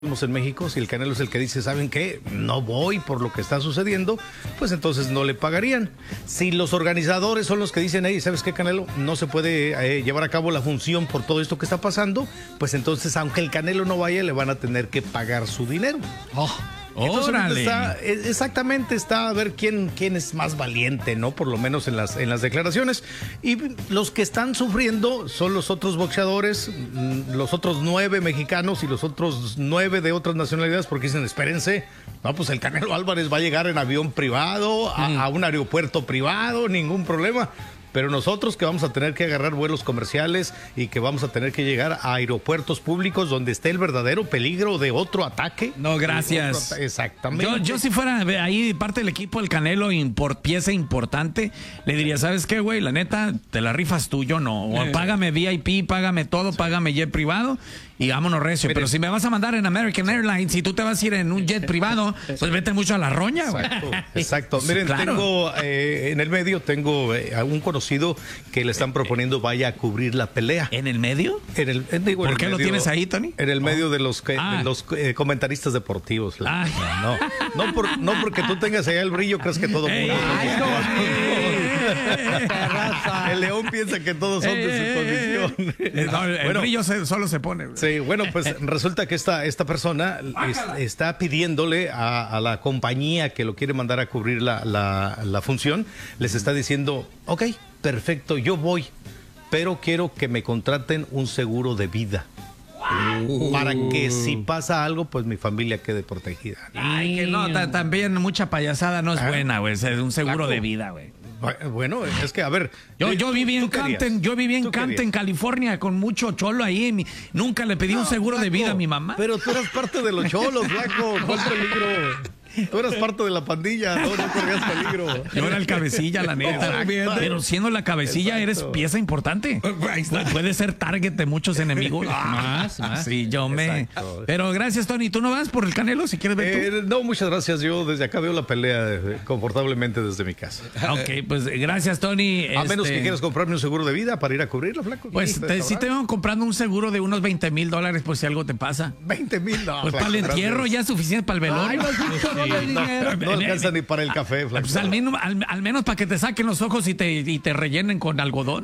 En México, si el Canelo es el que dice, ¿saben qué? No voy por lo que está sucediendo, pues entonces no le pagarían. Si los organizadores son los que dicen, hey, ¿sabes qué, Canelo? No se puede llevar a cabo la función por todo esto que está pasando, pues entonces, aunque el Canelo no vaya, le van a tener que pagar su dinero. Entonces, exactamente está a ver quién es más valiente, ¿no? Por lo menos en las declaraciones. Y los que están sufriendo son los otros boxeadores, los otros 9 mexicanos y los otros 9 de otras nacionalidades, porque dicen, espérense, no, pues el Canelo Álvarez va a llegar en avión privado, a un aeropuerto privado, ningún problema. Pero nosotros que vamos a tener que agarrar vuelos comerciales y que vamos a tener que llegar a aeropuertos públicos donde esté el verdadero peligro de otro ataque. No, gracias. Exactamente. Yo si fuera ahí parte del equipo del Canelo, pieza importante, le diría, ¿sabes qué, güey? La neta, te la rifas tú, yo no. O págame VIP, págame todo, págame jet privado y vámonos recio. Miren, pero si me vas a mandar en American Airlines, si tú te vas a ir en un jet privado, pues vete mucho a la roña, güey. Exacto. Miren, claro. Tengo en el medio, tengo a un conocido que le están proponiendo vaya a cubrir la pelea. ¿En el medio? ¿Por qué lo tienes ahí, Tony? En el medio de los comentaristas deportivos. No porque tú tengas allá el brillo, crees que todo mundo. El león piensa que todos son de su condición. El brillo solo se pone. Sí, bueno, pues resulta que esta persona está pidiéndole a la compañía que lo quiere mandar a cubrir la función, les está diciendo, ok, perfecto, yo voy, pero quiero que me contraten un seguro de vida. Para que si pasa algo, pues mi familia quede protegida. Ay, que no, también mucha payasada no es buena, güey. Un seguro de vida, güey. Bueno, es que, a ver... Yo viví en Canton, California, con mucho cholo ahí. Nunca le pedí un seguro de vida a mi mamá. Pero tú eras parte de los cholos, flaco. ¿Cuál peligro? Tú eras parte de la pandilla, no corrías peligro. Yo era el cabecilla, la neta. Pero siendo la cabecilla, eres pieza importante. Puede ser target de muchos enemigos. Más. Sí, Pero gracias, Tony. ¿Tú no vas por el Canelo si quieres ver tú? No, muchas gracias. Yo desde acá veo la pelea confortablemente desde mi casa. Ok, pues gracias, Tony. A menos que quieras comprarme un seguro de vida para ir a cubrirla, flaco. Pues sí te vengo comprando un seguro de unos $20,000 por si algo te pasa. $20,000, no. Pues para el entierro ya es suficiente para el velorio. No alcanza ni para el café, flaco. Pues al menos para que te saquen los ojos y te rellenen con algodón.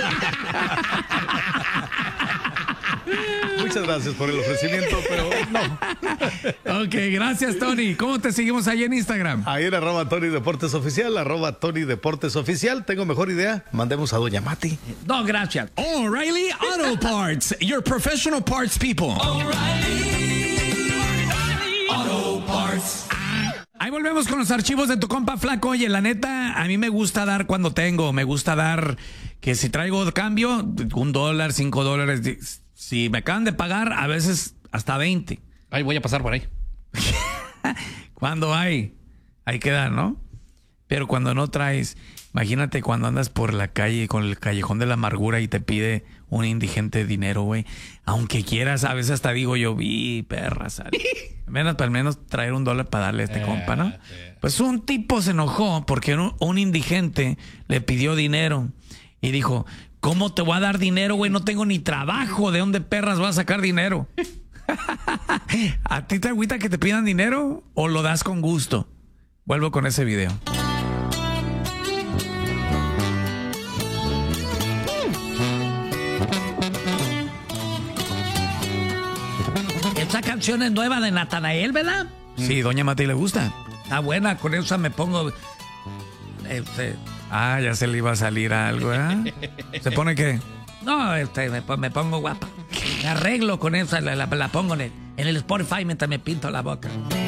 Muchas gracias por el ofrecimiento, pero no. Ok, gracias, Tony. ¿Cómo te seguimos ahí en Instagram? Ahí en @TonyDeportesOficial, @TonyDeportesOficial. Tengo mejor idea. Mandemos a Doña Mati. No, gracias. O'Reilly Auto Parts, your professional parts people. O'Reilly Auto Parts. Ahí volvemos con los archivos de tu compa Flaco. Oye, la neta, a mí me gusta dar cuando tengo. Me gusta dar que si traigo cambio, $1, $5. Si me acaban de pagar, a veces hasta 20. Ay, voy a pasar por ahí. Cuando hay que dar, ¿no? Pero cuando no traes, imagínate cuando andas por la calle con el callejón de la amargura y te pide un indigente dinero, güey. Aunque quieras, a veces hasta digo yo, perras. Al menos traer $1 para darle a este compa, ¿no? Pues un tipo se enojó porque un indigente le pidió dinero y dijo, ¿cómo te voy a dar dinero, güey? No tengo ni trabajo. ¿De dónde perras vas a sacar dinero? ¿A ti te agüita que te pidan dinero o lo das con gusto? Vuelvo con ese video. Esa canción es nueva de Natanael, ¿verdad? Sí, doña Mati le gusta. Está buena, con esa me pongo... ya se le iba a salir algo, ¿eh? ¿Se pone qué? No, me pongo guapa. Me arreglo con esa, la pongo en el Spotify mientras me pinto la boca.